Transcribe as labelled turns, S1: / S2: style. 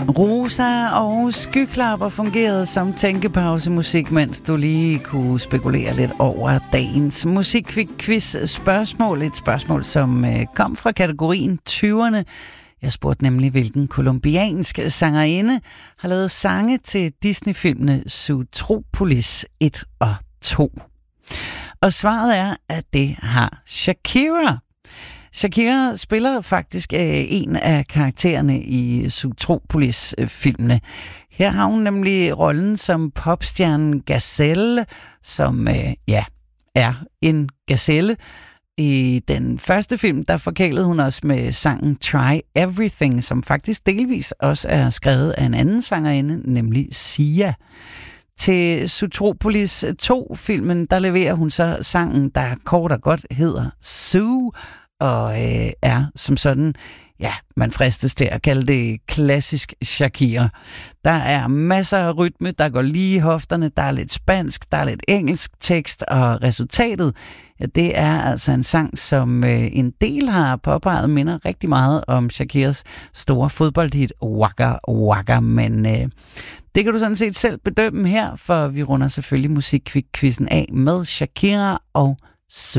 S1: Rosa og skyklapper fungerede som tænkepausemusik, mens du lige kunne spekulere lidt over dagens musikquiz spørgsmål. Et spørgsmål, som kom fra kategorien 20'erne. Jeg spurgte nemlig, hvilken kolumbiansk sangerinde har lavet sange til Disney-filmene Zootropolis 1 og 2. Og svaret er, at det har Shakira. Shakira spiller faktisk en af karaktererne i Zootropolis-filmene. Her har hun nemlig rollen som popstjernen Gazelle, som er en gazelle. I den første film, der forkælede hun os med sangen Try Everything, som faktisk delvis også er skrevet af en anden sangerinde, nemlig Sia. Til Zootropolis 2-filmen, der leverer hun så sangen, der kort og godt hedder Zoo, og er som sådan, man fristes til at kalde det klassisk Shakira. Der er masser af rytme, der går lige i hofterne, der er lidt spansk, der er lidt engelsk tekst, og resultatet, det er altså en sang, som en del har påpeget, minder rigtig meget om Shakiras store fodboldhit Waka Waka, men det kan du sådan set selv bedømme her, for vi runder selvfølgelig musikquizzen af med Shakira og